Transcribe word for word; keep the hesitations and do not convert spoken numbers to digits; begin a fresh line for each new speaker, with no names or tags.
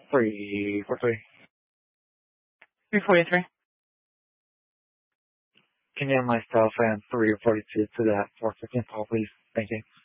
three four three.
three forty-three.
Can you have myself and three forty-two to that four fifteen call, please? Thank you.